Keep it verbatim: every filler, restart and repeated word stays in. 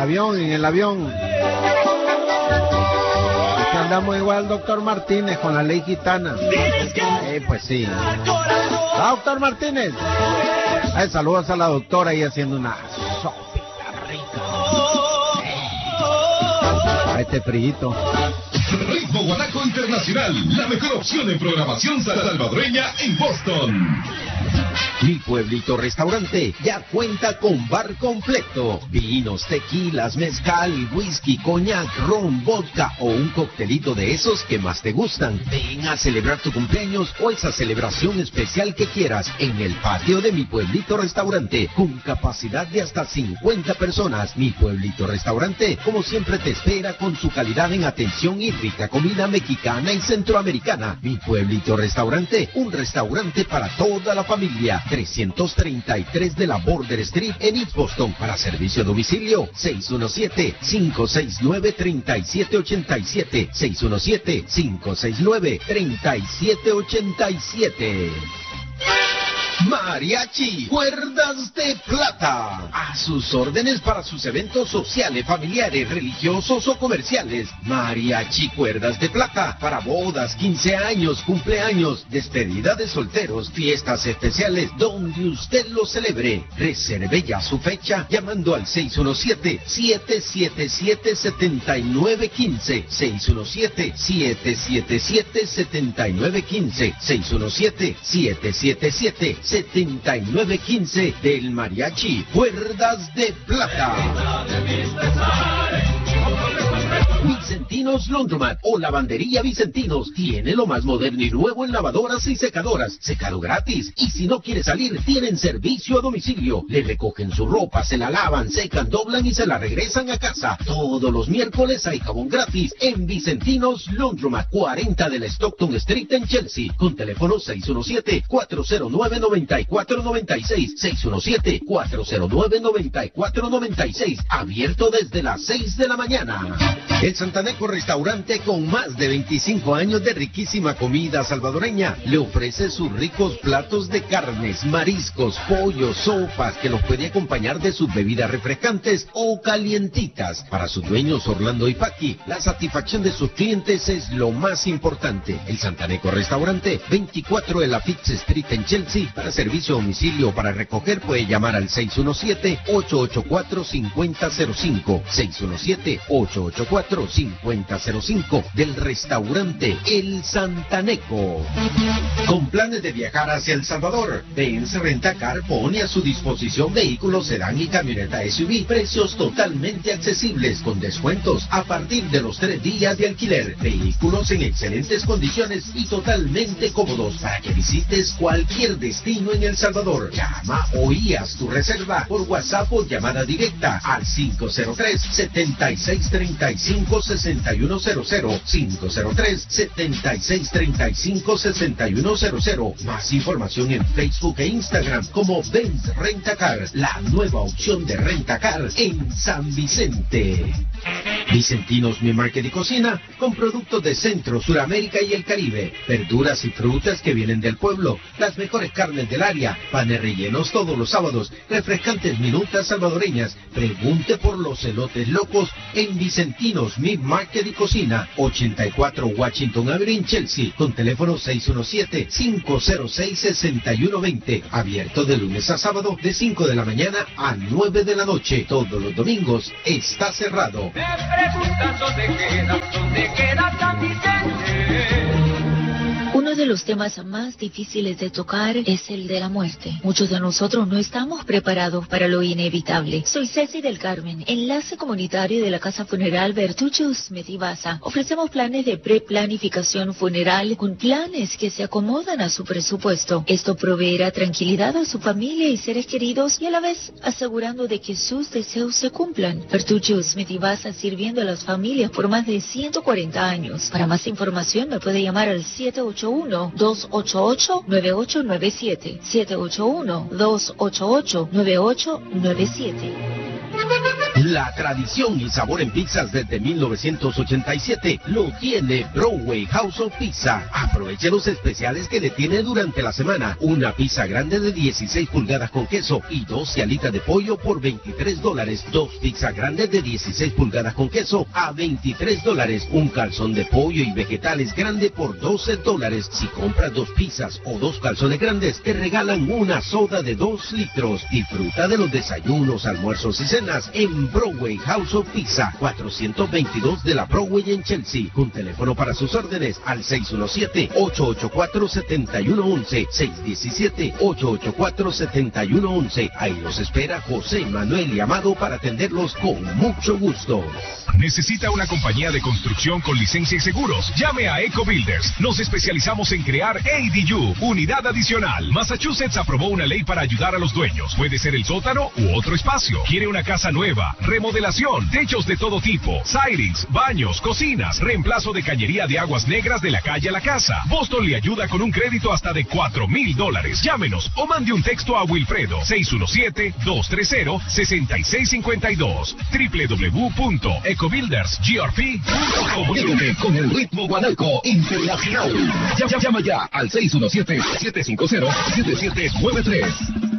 avión, en el avión. Es que andamos igual, doctor Martínez, con la ley gitana. Eh, pues sí. Ah, doctor Martínez. Ay, saludos a la doctora ahí haciendo una sopita rica. A este frillito. Ritmo Guanaco Internacional, la mejor opción en programación salvadoreña en Boston. Mi Pueblito Restaurante ya cuenta con bar completo. Vinos, tequilas, mezcal, whisky, coñac, ron, vodka o un coctelito de esos que más te gustan. Ven a celebrar tu cumpleaños o esa celebración especial que quieras en el patio de Mi Pueblito Restaurante con capacidad de hasta cincuenta personas. Mi Pueblito Restaurante, como siempre, te espera con su calidad en atención y rica comida mexicana y centroamericana. Mi Pueblito Restaurante, un restaurante para toda la familia. trescientos treinta y tres de la Border Street en East Boston. Para servicio a domicilio, seis uno siete, cinco seis nueve, tres siete ocho siete, seis uno siete, cinco seis nueve, tres siete ocho siete. Mariachi Cuerdas de Plata, a sus órdenes para sus eventos sociales, familiares, religiosos o comerciales. Mariachi Cuerdas de Plata, para bodas, quince años, cumpleaños, despedida de solteros, fiestas especiales, donde usted lo celebre. Reserve ya su fecha llamando al seis uno siete, siete siete siete, siete nueve uno cinco, seis uno siete, siete siete siete, siete nueve uno cinco, seis uno siete, siete siete siete, siete nueve uno cinco del Mariachi Cuerdas de Plata. Vicentinos Laundromat o Lavandería Vicentinos tiene lo más moderno y nuevo en lavadoras y secadoras. Secado gratis. Y si no quiere salir, tienen servicio a domicilio. Le recogen su ropa, se la lavan, secan, doblan y se la regresan a casa. Todos los miércoles hay jabón gratis en Vicentinos Laundromat, cuarenta de la Stockton Street en Chelsea. Con teléfono seis uno siete, cuatro cero nueve, nueve cuatro nueve seis. seis uno siete, cuatro cero nueve, nueve cuatro nueve seis. Abierto desde las seis de la mañana. El Santaneco Restaurante, con más de veinticinco años de riquísima comida salvadoreña, le ofrece sus ricos platos de carnes, mariscos, pollos, sopas, que los puede acompañar de sus bebidas refrescantes o calientitas. Para sus dueños Orlando y Paqui, la satisfacción de sus clientes es lo más importante. El Santaneco Restaurante, veinticuatro de la Fifth Street en Chelsea. Para servicio a domicilio o para recoger puede llamar al seis uno siete, ocho ocho cuatro, cinco cero cero cinco, seis uno siete, ocho ocho cuatro, cinco cero cero cinco del restaurante El Santaneco. Con planes de viajar hacia El Salvador, Benz Rentacar pone a su disposición vehículos sedán y camioneta S U V, precios totalmente accesibles con descuentos a partir de los tres días de alquiler, vehículos en excelentes condiciones y totalmente cómodos para que visites cualquier destino en El Salvador. Llama hoy y haz tu reserva por WhatsApp o llamada directa al cinco cero tres, siete seis tres cinco, seis uno cero cero, cinco cero tres, siete seis tres cinco, seis uno cero cero. Más información en Facebook e Instagram como Benz Rentacar, la nueva opción de rentacar en San Vicente. Vicentinos Mi Market y Cocina, con productos de Centro, Suramérica y el Caribe, verduras y frutas que vienen del pueblo, las mejores carnes del área, panes rellenos todos los sábados, refrescantes minutas salvadoreñas. Pregunte por los elotes locos en Vicentinos Mi Market y Cocina, ochenta y cuatro Washington Avenue en Chelsea, con teléfono seis uno siete, cinco cero seis, seis uno dos cero, abierto de lunes a sábado de cinco de la mañana a nueve de la noche. Todos los domingos está cerrado. Me preguntas dónde queda, dónde queda San Vicente. Uno de los temas más difíciles de tocar es el de la muerte. Muchos de nosotros no estamos preparados para lo inevitable. Soy Ceci del Carmen, enlace comunitario de la Casa Funeral Bertuccio Smith y Baza. Ofrecemos planes de preplanificación funeral con planes que se acomodan a su presupuesto. Esto proveerá tranquilidad a su familia y seres queridos y a la vez asegurando de que sus deseos se cumplan. Bertuccio Smith y Baza, sirviendo a las familias por más de ciento cuarenta años. Para más información me puede llamar al siete ocho uno, dos ocho ocho, nueve ocho nueve siete, siete ocho uno, dos ocho ocho, nueve ocho nueve siete. La tradición y sabor en pizzas desde mil novecientos ochenta y siete lo tiene Broadway House of Pizza. Aproveche los especiales que le tiene durante la semana. Una pizza grande de dieciséis pulgadas con queso y doce alitas de pollo por veintitrés dólares. Dos pizzas grandes de dieciséis pulgadas con queso a veintitrés dólares. Un calzón de pollo y vegetales grande por doce dólares. Si compras dos pizzas o dos calzones grandes, te regalan una soda de dos litros. Disfruta de los desayunos, almuerzos y cenas en Broadway House of Pizza, cuatrocientos veintidós de la Broadway en Chelsea. Con teléfono para sus órdenes al seis uno siete, ocho ocho cuatro, siete uno uno uno, seis uno siete, ocho ocho cuatro, siete uno uno uno. Ahí los espera José Manuel y Amado para atenderlos con mucho gusto. ¿Necesita una compañía de construcción con licencia y seguros? Llame a Eco Builders. Nos especializamos en crear A D U, unidad adicional. Massachusetts aprobó una ley para ayudar a los dueños. Puede ser el sótano u otro espacio. ¿Quiere una casa nueva? Remodelación, techos de todo tipo, sidings, baños, cocinas, reemplazo de cañería de aguas negras de la calle a la casa. Boston le ayuda con un crédito hasta de cuatro mil dólares. Llámenos o mande un texto a Wilfredo seis uno siete, dos tres cero, seis seis cinco dos. w w w punto ecobuilders g r p punto com. Comuníquete con el Ritmo Guanaco Internacional. Llama, llama ya al seis uno siete, siete cinco cero, siete siete nueve tres.